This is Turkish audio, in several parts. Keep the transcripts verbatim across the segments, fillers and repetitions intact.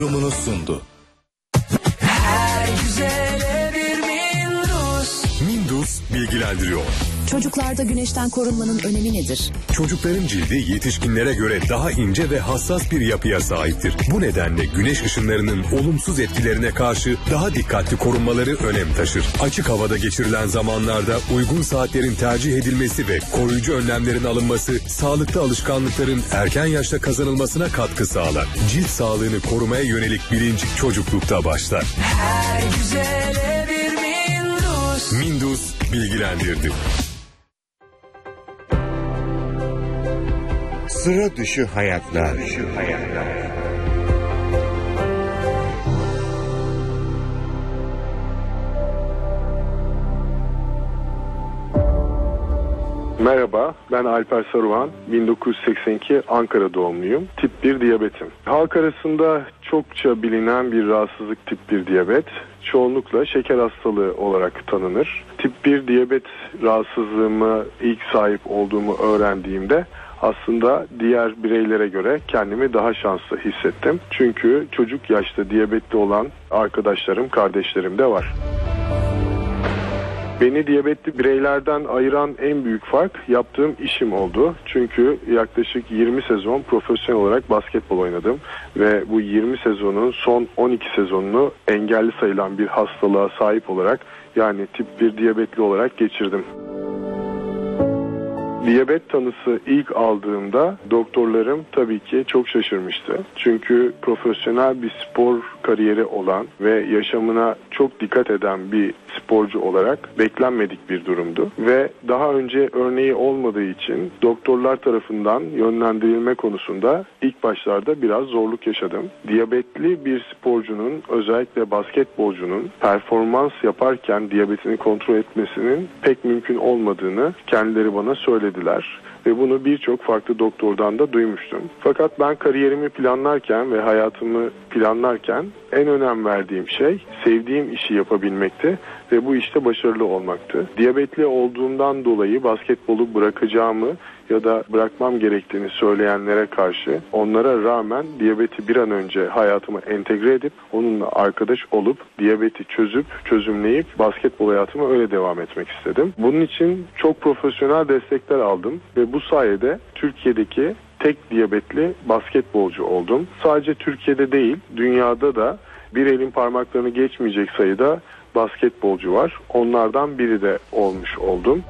yorumunu sundu. Her güzele bir Mindus. Mindus bilgilendiriyor. Çocuklarda güneşten korunmanın önemi nedir? Çocukların cildi yetişkinlere göre daha ince ve hassas bir yapıya sahiptir. Bu nedenle güneş ışınlarının olumsuz etkilerine karşı daha dikkatli korunmaları önem taşır. Açık havada geçirilen zamanlarda uygun saatlerin tercih edilmesi ve koruyucu önlemlerin alınması, sağlıklı alışkanlıkların erken yaşta kazanılmasına katkı sağlar. Cilt sağlığını korumaya yönelik bilinç çocuklukta başlar. Her güzele bir Mindus. Mindus bilgilendirdi. Sıra dışı hayatlar. Dışı hayatlar. Merhaba, ben Alper Saruhan, bin dokuz yüz seksen iki Ankara doğumluyum. Tip bir diyabetim. Halk arasında çokça bilinen bir rahatsızlık tip bir diyabet. Çoğunlukla şeker hastalığı olarak tanınır. Tip bir diyabet rahatsızlığımı ilk sahip olduğumu öğrendiğimde aslında diğer bireylere göre kendimi daha şanslı hissettim. Çünkü çocuk yaşta diyabetli olan arkadaşlarım, kardeşlerim de var. Beni diyabetli bireylerden ayıran en büyük fark yaptığım işim oldu. Çünkü yaklaşık yirmi sezon profesyonel olarak basketbol oynadım. Ve bu yirmi sezonun son on iki sezonunu engelli sayılan bir hastalığa sahip olarak, yani tip bir diyabetli olarak geçirdim. Diyabet tanısı ilk aldığımda doktorlarım tabii ki çok şaşırmıştı. Çünkü profesyonel bir spor kariyeri olan ve yaşamına çok dikkat eden bir sporcu olarak beklenmedik bir durumdu. Ve daha önce örneği olmadığı için doktorlar tarafından yönlendirilme konusunda ilk başlarda biraz zorluk yaşadım. Diyabetli bir sporcunun, özellikle basketbolcunun performans yaparken diyabetini kontrol etmesinin pek mümkün olmadığını kendileri bana söylediler. Ve bunu birçok farklı doktordan da duymuştum. Fakat ben kariyerimi planlarken ve hayatımı planlarken en önem verdiğim şey sevdiğim işi yapabilmekti ve bu işte başarılı olmaktı. Diyabetli olduğumdan dolayı basketbolu bırakacağımı ya da bırakmam gerektiğini söyleyenlere karşı onlara rağmen diyabeti bir an önce hayatıma entegre edip onunla arkadaş olup diyabeti çözüp çözümleyip basketbol hayatıma öyle devam etmek istedim. Bunun için çok profesyonel destekler aldım ve bu sayede Türkiye'deki tek diyabetli basketbolcu oldum. Sadece Türkiye'de değil, dünyada da bir elin parmaklarını geçmeyecek sayıda basketbolcu var. Onlardan biri de olmuş oldum.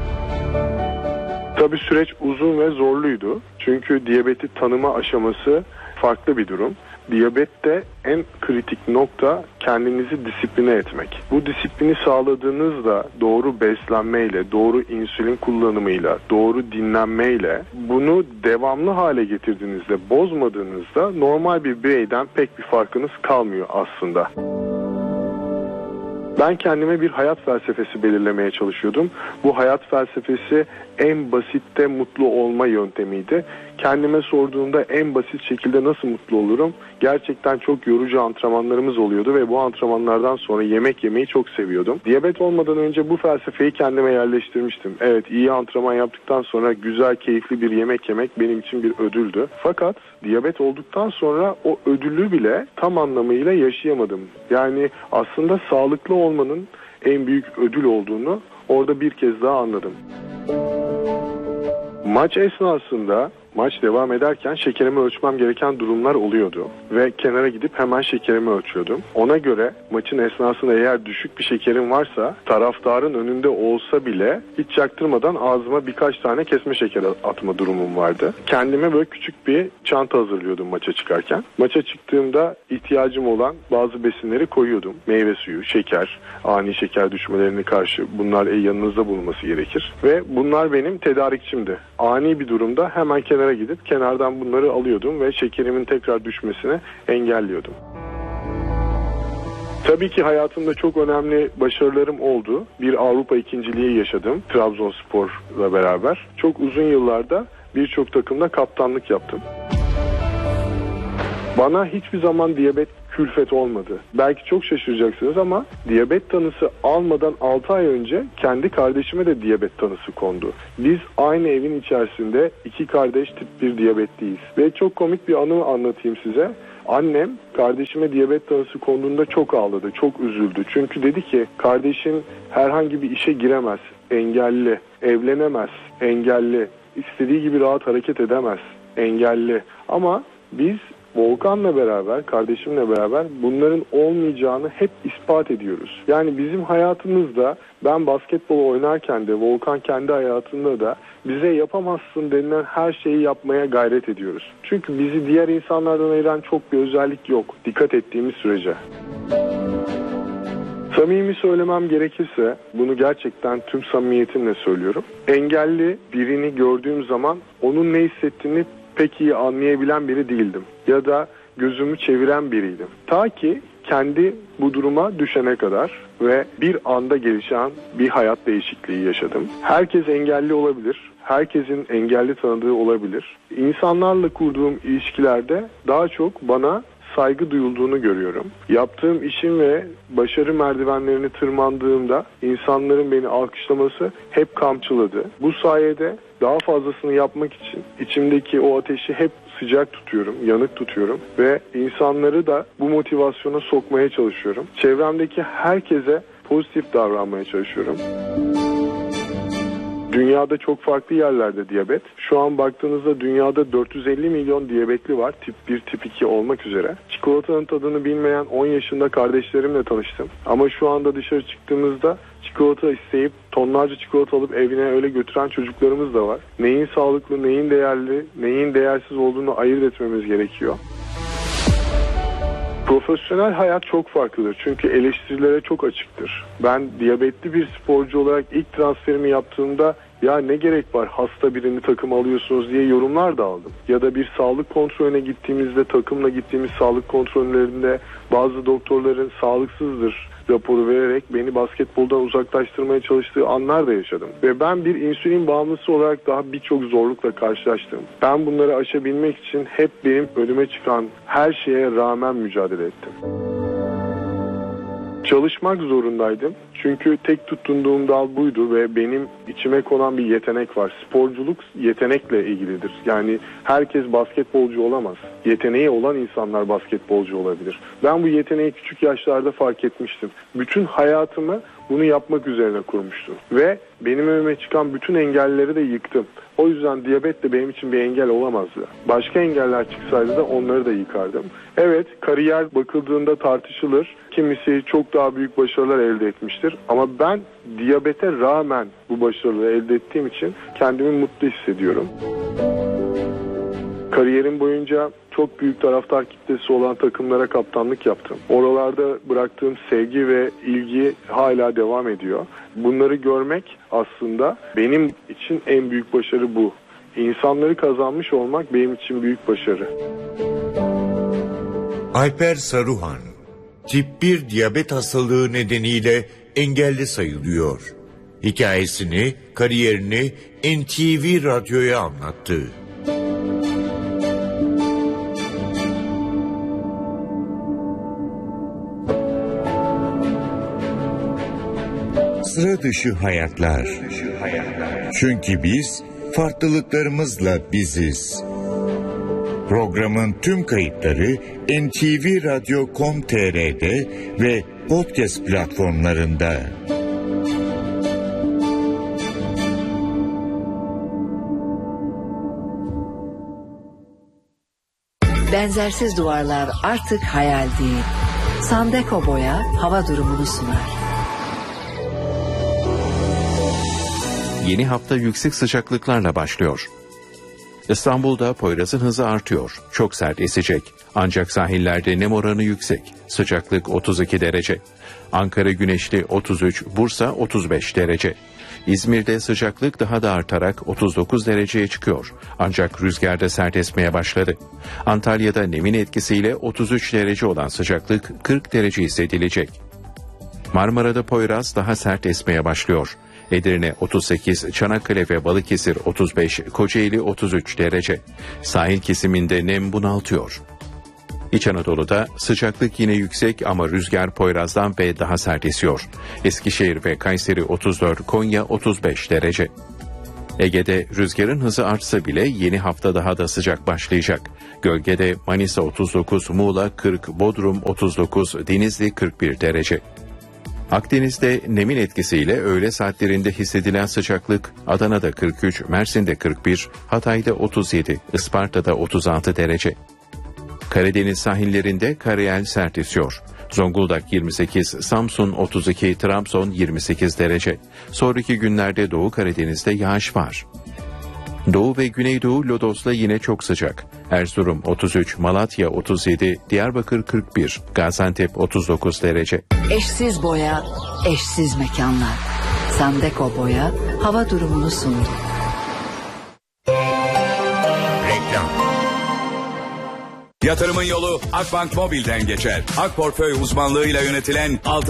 Tabii süreç uzun ve zorluydu. Çünkü diyabeti tanıma aşaması farklı bir durum. Diyabette en kritik nokta kendinizi disipline etmek. Bu disiplini sağladığınızda doğru beslenmeyle, doğru insülin kullanımıyla, doğru dinlenmeyle bunu devamlı hale getirdiğinizde, bozmadığınızda normal bir bireyden pek bir farkınız kalmıyor aslında. Ben kendime bir hayat felsefesi belirlemeye çalışıyordum. Bu hayat felsefesi en basitte mutlu olma yöntemiydi. Kendime sorduğumda en basit şekilde nasıl mutlu olurum? Gerçekten çok yorucu antrenmanlarımız oluyordu ve bu antrenmanlardan sonra yemek yemeyi çok seviyordum. Diyabet olmadan önce bu felsefeyi kendime yerleştirmiştim. Evet, iyi antrenman yaptıktan sonra güzel, keyifli bir yemek yemek benim için bir ödüldü. Fakat diyabet olduktan sonra o ödülü bile tam anlamıyla yaşayamadım. Yani aslında sağlıklı olmanın en büyük ödül olduğunu orada bir kez daha anladım. Maç esnasında, maç devam ederken şekerimi ölçmem gereken durumlar oluyordu. Ve kenara gidip hemen şekerimi ölçüyordum. Ona göre maçın esnasında eğer düşük bir şekerim varsa taraftarın önünde olsa bile hiç çaktırmadan ağzıma birkaç tane kesme şeker atma durumum vardı. Kendime böyle küçük bir çanta hazırlıyordum maça çıkarken. Maça çıktığımda ihtiyacım olan bazı besinleri koyuyordum. Meyve suyu, şeker, ani şeker düşmelerine karşı bunlar yanınızda bulunması gerekir. Ve bunlar benim tedarikçimdi. Ani bir durumda hemen kenara gidip kenardan bunları alıyordum ve şekerimin tekrar düşmesini engelliyordum. Tabii ki hayatımda çok önemli başarılarım oldu. Bir Avrupa ikinciliği yaşadım Trabzonspor'la beraber. Çok uzun yıllarda birçok takımda kaptanlık yaptım. Bana hiçbir zaman diyabet külfet olmadı. Belki çok şaşıracaksınız ama diyabet tanısı almadan altı ay önce kendi kardeşime de diyabet tanısı kondu. Biz aynı evin içerisinde iki kardeş tip bir diyabetliyiz. Ve çok komik bir anı anlatayım size. Annem kardeşime diyabet tanısı konduğunda çok ağladı, çok üzüldü. Çünkü dedi ki kardeşin herhangi bir işe giremez, engelli, evlenemez, engelli, istediği gibi rahat hareket edemez, engelli. Ama biz Volkan'la beraber, kardeşimle beraber bunların olmayacağını hep ispat ediyoruz. Yani bizim hayatımızda, ben basketbol oynarken de, Volkan kendi hayatında da bize yapamazsın denilen her şeyi yapmaya gayret ediyoruz. Çünkü bizi diğer insanlardan ayıran çok bir özellik yok, dikkat ettiğimiz sürece. Samimi söylemem gerekirse, bunu gerçekten tüm samimiyetimle söylüyorum. Engelli birini gördüğüm zaman onun ne hissettiğini pek iyi anlayabilen biri değildim. Ya da gözümü çeviren biriydim. Ta ki kendi bu duruma düşene kadar ve bir anda gelişen bir hayat değişikliği yaşadım. Herkes engelli olabilir. Herkesin engelli tanıdığı olabilir. İnsanlarla kurduğum ilişkilerde daha çok bana saygı duyulduğunu görüyorum. Yaptığım işin ve başarı merdivenlerini tırmandığımda insanların beni alkışlaması hep kamçıladı. Bu sayede daha fazlasını yapmak için içimdeki o ateşi hep sıcak tutuyorum, yanık tutuyorum ve insanları da bu motivasyona sokmaya çalışıyorum. Çevremdeki herkese pozitif davranmaya çalışıyorum. Dünyada çok farklı yerlerde diyabet. Şu an baktığınızda dünyada dört yüz elli milyon diyabetli var. Tip bir, tip iki olmak üzere. Çikolatanın tadını bilmeyen on yaşında kardeşlerimle tanıştım. Ama şu anda dışarı çıktığımızda çikolata isteyip tonlarca çikolata alıp evine öyle götüren çocuklarımız da var. Neyin sağlıklı, neyin değerli, neyin değersiz olduğunu ayırt etmemiz gerekiyor. Profesyonel hayat çok farklıdır çünkü eleştirilere çok açıktır. Ben diyabetli bir sporcu olarak ilk transferimi yaptığımda ya ne gerek var hasta birini takıma alıyorsunuz diye yorumlar da aldım. Ya da bir sağlık kontrolüne gittiğimizde, takımla gittiğimiz sağlık kontrollerinde bazı doktorların sağlıksızdır raporu vererek beni basketboldan uzaklaştırmaya çalıştığı anlar da yaşadım. Ve ben bir insülin bağımlısı olarak daha birçok zorlukla karşılaştım. Ben bunları aşabilmek için hep benim önüme çıkan her şeye rağmen mücadele ettim. Çalışmak zorundaydım. Çünkü tek tutunduğum dal buydu ve benim içime konan bir yetenek var. Sporculuk yetenekle ilgilidir. Yani herkes basketbolcu olamaz. Yeteneği olan insanlar basketbolcu olabilir. Ben bu yeteneği küçük yaşlarda fark etmiştim. Bütün hayatımı bunu yapmak üzerine kurmuştum. Ve benim önüme çıkan bütün engelleri de yıktım. O yüzden diyabet de benim için bir engel olamazdı. Başka engeller çıksaydı da onları da yıkardım. Evet, kariyer bakıldığında tartışılır. Kimisi çok daha büyük başarılar elde etmiştir. Ama ben diyabete rağmen bu başarıları elde ettiğim için kendimi mutlu hissediyorum. Kariyerim boyunca çok büyük taraftar kitlesi olan takımlara kaptanlık yaptım. Oralarda bıraktığım sevgi ve ilgi hala devam ediyor. Bunları görmek aslında benim için en büyük başarı bu. İnsanları kazanmış olmak benim için büyük başarı. Alper Saruhan, tip bir diyabet hastalığı nedeniyle engelli sayılıyor. Hikayesini, kariyerini N T V Radyo'ya anlattı. Sıra dışı hayatlar. Çünkü biz farklılıklarımızla biziz. Programın tüm kayıtları N T V Radyo nokta com nokta t r'de ve podcast platformlarında. Benzersiz duvarlar artık hayal değil. Sandeko Boya hava durumunu sunar. Yeni hafta yüksek sıcaklıklarla başlıyor. İstanbul'da Poyraz'ın hızı artıyor. Çok sert esecek. Ancak sahillerde nem oranı yüksek. Sıcaklık otuz iki derece. Ankara güneşli otuz üç, Bursa otuz beş derece. İzmir'de sıcaklık daha da artarak otuz dokuz dereceye çıkıyor. Ancak rüzgarda sert esmeye başladı. Antalya'da nemin etkisiyle otuz üç derece olan sıcaklık kırk derece hissedilecek. Marmara'da Poyraz daha sert esmeye başlıyor. Edirne otuz sekiz, Çanakkale ve Balıkesir otuz beş, Kocaeli otuz üç derece. Sahil kesiminde nem bunaltıyor. İç Anadolu'da sıcaklık yine yüksek ama rüzgar Poyraz'dan ve daha sert esiyor. Eskişehir ve Kayseri otuz dört, Konya otuz beş derece. Ege'de rüzgarın hızı artsa bile yeni hafta daha da sıcak başlayacak. Gölgede Manisa otuz dokuz, Muğla kırk, Bodrum otuz dokuz, Denizli kırk bir derece. Akdeniz'de nemin etkisiyle öğle saatlerinde hissedilen sıcaklık Adana'da kırk üç, Mersin'de kırk bir, Hatay'da otuz yedi, Isparta'da otuz altı derece. Karadeniz sahillerinde karayel sert esiyor. Zonguldak yirmi sekiz, Samsun otuz iki, Trabzon yirmi sekiz derece. Sonraki günlerde Doğu Karadeniz'de yağış var. Doğu ve Güneydoğu Lodos'la yine çok sıcak. Erzurum otuz üç, Malatya otuz yedi, Diyarbakır kırk bir, Gaziantep otuz dokuz derece. Eşsiz boya, eşsiz mekanlar. Sandeko Boya hava durumunu sundu. Reklam. Yatırımın yolu Akbank Mobil'den geçer. Ak Portföy uzmanlığıyla yönetilen altı